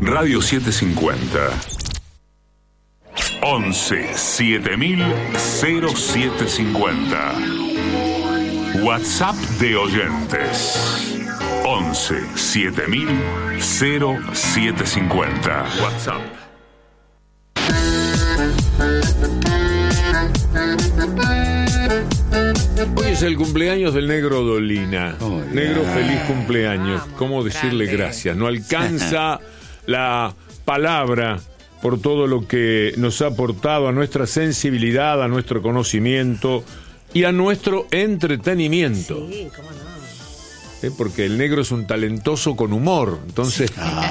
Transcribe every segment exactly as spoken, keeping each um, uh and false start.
Radio setecientos cincuenta. once siete mil cero siete cincuenta. WhatsApp de oyentes. once siete mil cero siete cincuenta. WhatsApp. Hoy es el cumpleaños del Negro Dolina. Oh, Negro, yeah. feliz cumpleaños. ¿Cómo decirle grande. gracias? No alcanza la palabra por todo lo que nos ha aportado a nuestra sensibilidad, a nuestro conocimiento y a nuestro entretenimiento. Sí, cómo no. ¿Eh? Porque el negro es un talentoso con humor. Entonces,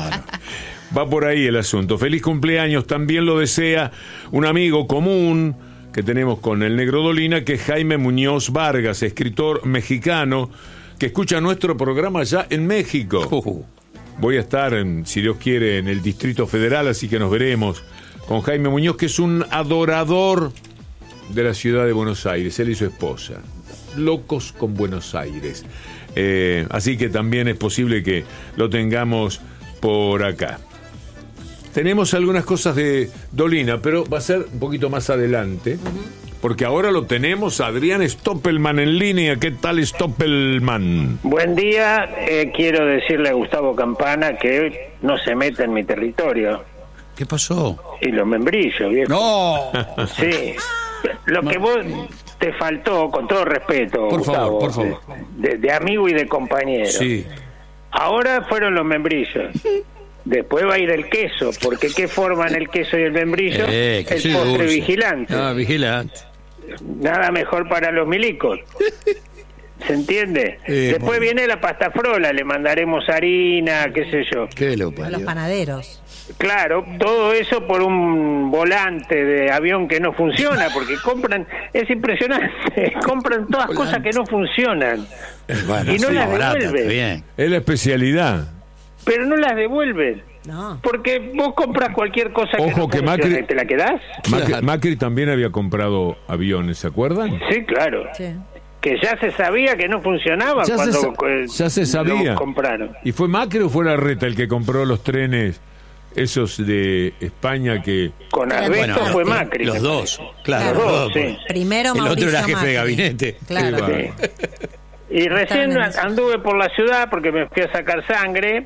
va por ahí el asunto. Feliz cumpleaños también lo desea un amigo común que tenemos con el Negro Dolina, que es Jaime Muñoz Vargas, escritor mexicano, que escucha nuestro programa ya en México. Uh. Voy a estar, en, si Dios quiere, en el Distrito Federal, así que nos veremos con Jaime Muñoz, que es un adorador de la ciudad de Buenos Aires, él y su esposa. Locos con Buenos Aires. Eh, así que también es posible que lo tengamos por acá. Tenemos algunas cosas de Dolina, pero va a ser un poquito más adelante, uh-huh. porque ahora lo tenemos a Adrián Stoppelman en línea. ¿Qué tal, Stoppelman? Buen día, eh, quiero decirle a Gustavo Campana que no se meta en mi territorio. ¿Qué pasó? Y los membrillos, viejo. ¡No! Sí, lo que vos te faltó, con todo respeto, Por Gustavo, favor, por favor. De, de amigo y de compañero. Sí. Ahora fueron los membrillos. Después va a ir el queso, porque ¿qué forman el queso y el membrillo? Eh, el postre dulce. vigilante. Ah, vigilante. Nada mejor para los milicos. ¿Se entiende? Eh, Después bueno. viene la pasta frola, le mandaremos harina, qué sé yo. ¿Qué lo A los parió? panaderos. Claro, todo eso por un volante de avión que no funciona, porque compran, es impresionante, compran todas Volante. cosas que no funcionan. Bueno, y no sí, las barata, devuelven. está bien. Es la especialidad. Pero no las devuelven. No. Porque vos compras cualquier cosa que Ojo no que funciona Macri- y te la quedás. Macri, Claro. Macri también había comprado aviones, ¿se acuerdan? Sí, claro. Sí. Que ya se sabía que no funcionaba Ya se cuando sa- eh, ya se sabía. lo compraron. ¿Y fue Macri o fue Larreta el que compró los trenes esos de España que... Con Bueno, Alberto fue eh, Macri. Los me dos, parece. claro. Los los dos, dos, sí. Primero El Mauricio otro era jefe de Macri. gabinete. Claro. Qué Sí. Y recién Totalmente. anduve por la ciudad porque me fui a sacar sangre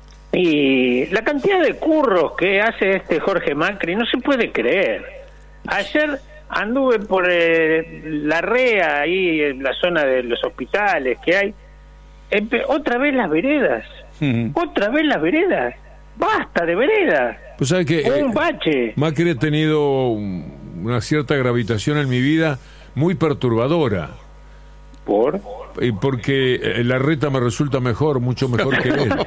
y la cantidad de curros que hace este Jorge Macri no se puede creer. Ayer anduve por eh, la REA, ahí en la zona de los hospitales que hay. Empe- otra vez las veredas. Ujú. Otra vez las veredas. Basta de veredas. Pues sabe que Un bache. Macri ha tenido un- una cierta gravitación en mi vida muy perturbadora. ¿Por? Y porque eh, Larreta me resulta mejor, mucho mejor que él.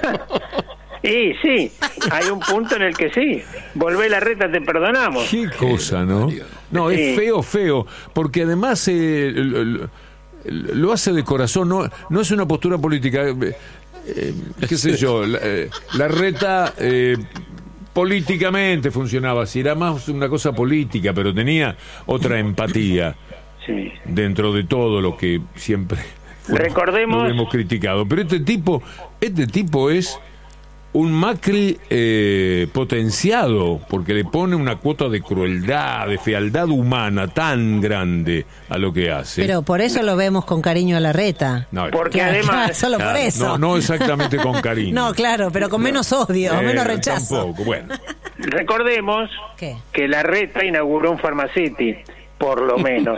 Y sí, hay un punto en el que sí. Volvé la reta, te perdonamos. Qué cosa, ¿no? No, es Sí. feo, feo, porque además eh, lo, lo- lo hace de corazón, no, no es una postura política. eh, eh, qué sé yo, la, eh, Larreta eh, políticamente funcionaba así, era más una cosa política, pero tenía otra empatía Sí. dentro de todo lo que siempre Recordemos- lo hemos criticado. Pero este tipo, este tipo es un Macri eh, potenciado, porque le pone una cuota de crueldad, de fealdad humana tan grande a lo que hace. Pero por eso lo vemos con cariño a Larreta. no, Porque Claro, además... solo por claro, eso. no, no exactamente con cariño. No, claro, pero con menos odio, Eh, menos rechazo. Tampoco, bueno. Recordemos ¿Qué? que la reta inauguró un Pharmacity, por lo menos.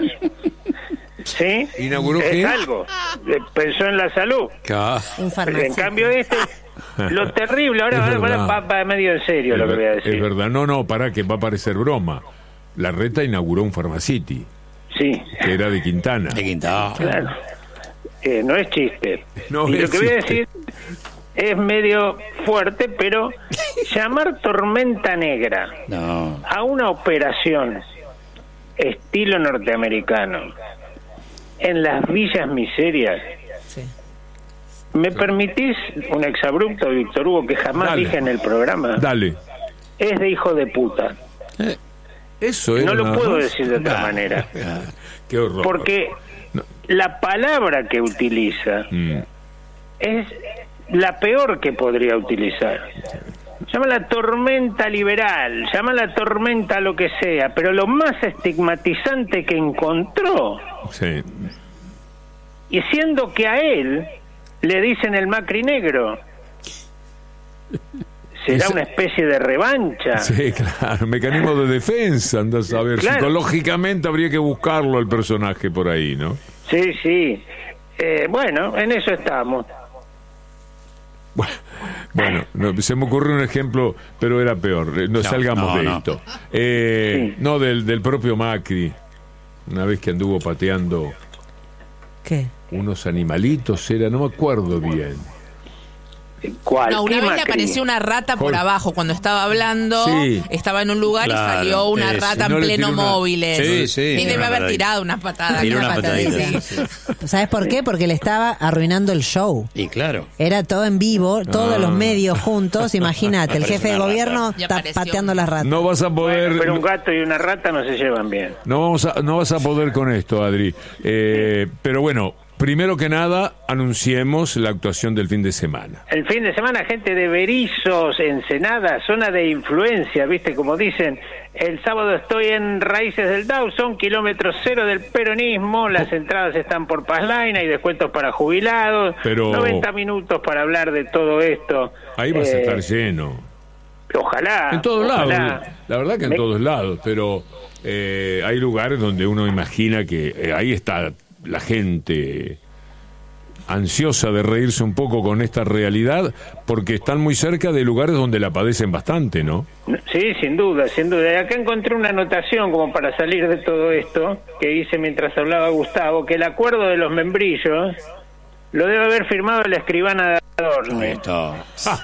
¿Sí? ¿Inauguró es qué? algo. Eh, Pensó en la salud. Ca- Un En farmacéutico. cambio este, lo terrible, ahora, Es ahora verdad. va, va medio en serio Es, lo que voy a ver- decir. es verdad, no, no, para que va a parecer broma. Larreta inauguró un Pharmacity, Sí, que era de Quintana. De Quintana. claro. Eh, no es chiste. No y es lo que voy a chiste. decir es medio fuerte, pero llamar tormenta negra No. a una operación estilo norteamericano en las villas miserias. Sí. ¿Me permitís un exabrupto, Víctor Hugo, que jamás Dale. dije en el programa? Dale. Es de hijo de puta. Eso es. No lo nada puedo más. decir de otra Ah, manera. ah. Qué horror. Porque No. la palabra que utiliza Mm. es la peor que podría utilizar. llámala tormenta liberal, llámala tormenta lo que sea, pero lo más estigmatizante que encontró, Sí. y siendo que a él le dicen el Macri negro, será Eso- una especie de revancha. Sí, claro, mecanismo de defensa, andás a ver, Claro. psicológicamente habría que buscarlo el personaje por ahí, ¿no? Sí, sí. Eh, bueno, en eso estamos. Bueno, no, se me ocurrió un ejemplo, pero era peor. Eh, No, No, salgamos no, de no. esto. Eh, Sí. No, del, del propio Macri, una vez que anduvo pateando ¿Qué? unos animalitos, era, no me acuerdo bien. ¿Cuál? No, una ¿Qué vez le Macri? apareció una rata por Jorge. abajo cuando estaba hablando. Sí. Estaba en un lugar Claro, y salió una ese. rata No en le pleno tiró una- móviles. Sí, sí, Y debe una haber patadita. tirado una patada. Tiró una patadita. patadita. Sí. ¿Sabes por qué? Porque le estaba arruinando el show. Y claro. Era todo en vivo, todos Ah. los medios juntos. Imagínate, el Aparece jefe de una gobierno rata. Y está apareció. pateando las ratas. No vas a poder... Bueno, pero un gato y una rata no se llevan bien. No vamos a, no vas a poder con esto, Adri. Eh, pero bueno, primero que nada, anunciemos la actuación del fin de semana. El fin de semana, gente de Berizos, Ensenada, zona de influencia, ¿viste? Como dicen, el sábado estoy en Raíces del Dawson, kilómetro cero del peronismo, las entradas están por Pazline, hay descuentos para jubilados, Pero- noventa minutos para hablar de todo esto. Ahí vas a Eh, estar lleno. Ojalá. En todos ojalá. lados, la verdad que en Me- todos lados, pero eh, hay lugares donde uno imagina que eh, ahí está la gente ansiosa de reírse un poco con esta realidad, porque están muy cerca de lugares donde la padecen bastante, ¿no? Sí, sin duda, sin duda. Y acá encontré una anotación como para salir de todo esto que hice mientras hablaba Gustavo, que el acuerdo de los membrillos lo debe haber firmado la escribana de Adorno. Esto.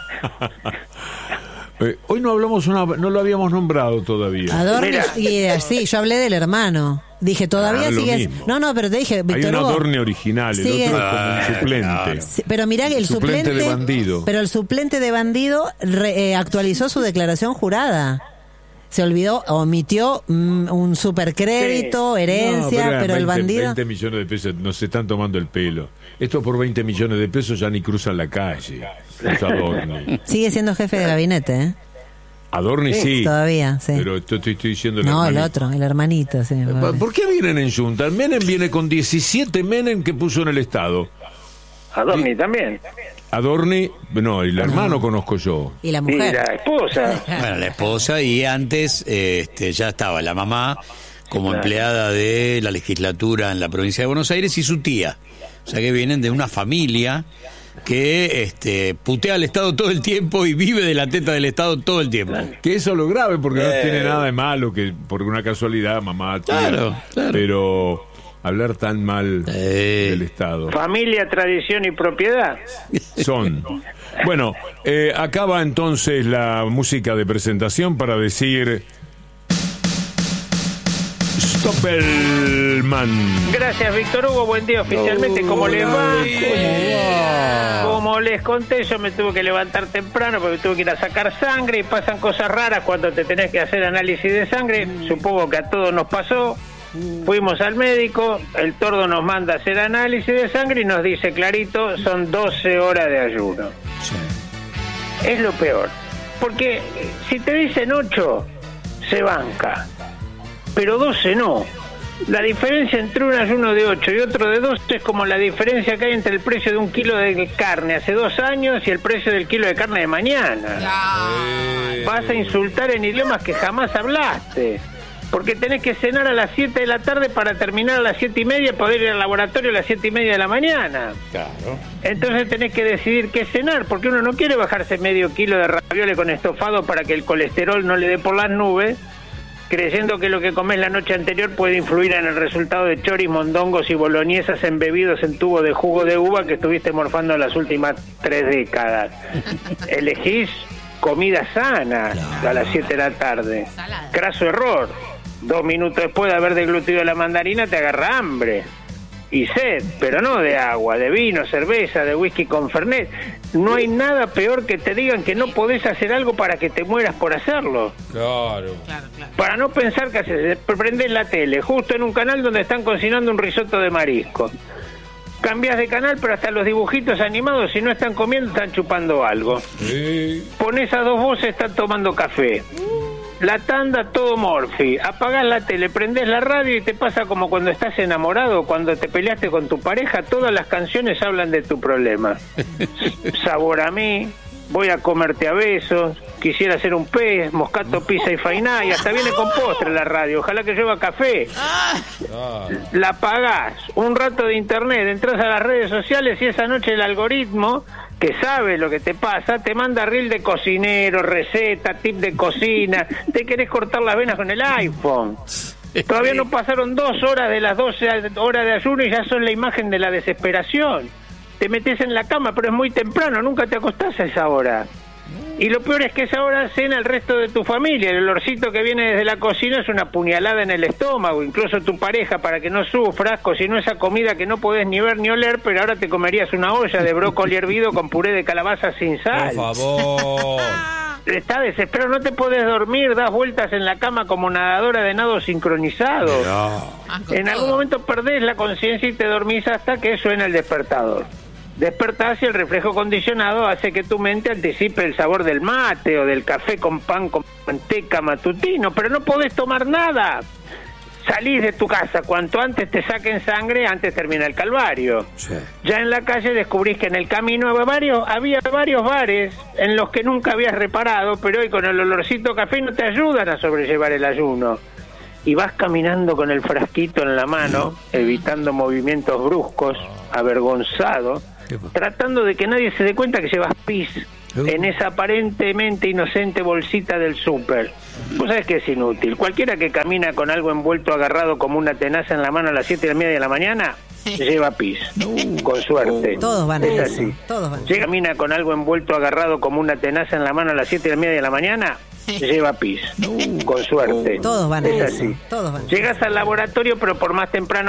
Eh, hoy no hablamos una, no lo habíamos nombrado todavía. Adorno Mira. y así, yo hablé del hermano. Dije, todavía Ah, lo sigues. mismo. No, no, pero te dije, Hay Víctor un Hugo, Adorno original, el sigue- otro es como un Ah, suplente. claro. Sí, pero mirá que el Suplente suplente, de bandido. pero el suplente de bandido re- eh, actualizó su declaración jurada. Se olvidó, omitió mm, un supercrédito, Sí. herencia, No, eran pero el veinte bandido veinte millones de pesos, nos están tomando el pelo. Esto por veinte millones de pesos ya ni cruzan la calle. Los Adorni. sigue siendo jefe de gabinete, ¿eh? Adorni sí. Todavía, sí. Pero esto te estoy diciendo el No, el hermanito. otro, el hermanito, sí. ¿Por- ¿Por qué vienen en junta? Menem viene con diecisiete Menem que puso en el Estado. Adorni también. Adorni, no, el hermano conozco yo. Y la Y mujer. la esposa. Bueno, la esposa y antes eh, este, ya estaba la mamá como Claro. empleada de la legislatura en la provincia de Buenos Aires y su tía. O sea que vienen de una familia que este, putea al Estado todo el tiempo y vive de la teta del Estado todo el tiempo. Que eso es lo grave, porque no Eh. tiene nada de malo, que por una casualidad mamá tía, Claro, claro. pero hablar tan mal Eh. del Estado. Familia, tradición y propiedad. Son. Bueno, eh, acaba entonces la música de presentación para decir... Stoppelman. Gracias, Víctor Hugo. Buen día oficialmente. ¿Cómo les va? Como les conté, yo me tuve que levantar temprano porque tuve que ir a sacar sangre y pasan cosas raras cuando te tenés que hacer análisis de sangre. Supongo que a todos nos pasó. Fuimos al médico, el tordo nos manda a hacer análisis de sangre y nos dice clarito, son doce horas de ayuno. Es lo peor. Porque si te dicen ocho, se banca. Pero doce no. La diferencia entre un ayuno de ocho y otro de doce es como la diferencia que hay entre el precio de un kilo de carne hace dos años y el precio del kilo de carne de mañana. Vas a insultar en idiomas que jamás hablaste. Porque tenés que cenar a las siete de la tarde para terminar a las siete y media y poder ir al laboratorio a las siete y media de la mañana. Claro. Entonces tenés que decidir qué cenar, porque uno no quiere bajarse medio kilo de ravioles con estofado para que el colesterol no le dé por las nubes, creyendo que lo que comés la noche anterior puede influir en el resultado de choris, mondongos y boloñesas embebidos en tubo de jugo de uva que estuviste morfando las últimas tres décadas. Elegís comida sana a las siete de la tarde. Salada. Craso error. Dos minutos después de haber deglutido la mandarina te agarra hambre y sed, pero no de agua, de vino, cerveza, de whisky con fernet. No hay nada peor que te digan que no podés hacer algo para que te mueras por hacerlo. Claro. Claro, claro. Para no pensar que haces, prendés la tele, justo en un canal donde están cocinando un risotto de marisco. Cambias de canal, pero hasta los dibujitos animados, si no están comiendo, están chupando algo. Sí. Pones a dos voces, están tomando café. La tanda, todo Morphy. Apagás la tele, prendés la radio y te pasa como cuando estás enamorado, cuando te peleaste con tu pareja, todas las canciones hablan de tu problema. Sabor a mí, voy a comerte a besos, quisiera hacer un pez, moscato, pizza y fainá, y hasta viene con postre la radio, ojalá que lleva café. La apagás, un rato de internet, entras a las redes sociales y esa noche el algoritmo, que sabe lo que te pasa, te manda reel de cocinero, receta, tip de cocina, te querés cortar las venas con el iPhone. Todavía no pasaron dos horas de las doce horas de ayuno y ya son la imagen de la desesperación. Te metes en la cama, pero es muy temprano, nunca te acostás a esa hora. Y lo peor es que esa hora cena el resto de tu familia. El olorcito que viene desde la cocina es una puñalada en el estómago. Incluso tu pareja, para que no sufras, cocinó esa comida que no podés ni ver ni oler, pero ahora te comerías una olla de brócoli hervido con puré de calabaza sin sal. Por favor. Está desesperado, no te podés dormir, das vueltas en la cama como nadadora de nado sincronizado. No. En algún momento perdés la conciencia y te dormís hasta que suena el despertador. Despertás y el reflejo condicionado hace que tu mente anticipe el sabor del mate o del café con pan con manteca matutino, pero no podés tomar nada. Salís de tu casa, cuanto antes te saquen sangre, antes termina el calvario. Sí. Ya en la calle descubrís que en el camino había varios, había varios bares en los que nunca habías reparado, pero hoy con el olorcito café no te ayudan a sobrellevar el ayuno. Y vas caminando con el frasquito en la mano, evitando movimientos bruscos, avergonzado, tratando de que nadie se dé cuenta que llevas pis en esa aparentemente inocente bolsita del súper. Vos sabés que es inútil. Cualquiera que camina con algo envuelto agarrado como una tenaza en la mano a las siete y media de la mañana, lleva pis. Con suerte. Todos van a Es eso. así. Todos van a Llega, camina con algo envuelto agarrado como una tenaza en la mano a las siete y media de la mañana, lleva pis. Con suerte. Todos van a Es eso. así. Todos van a eso. Llegas al laboratorio, pero por más temprano